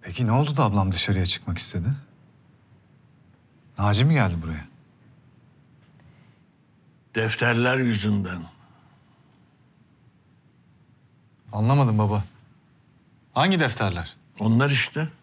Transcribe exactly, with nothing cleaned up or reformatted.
Peki ne oldu da ablam dışarıya çıkmak istedi? Naci mi geldi buraya? Defterler yüzünden. Anlamadım baba. Hangi defterler? Onlar işte.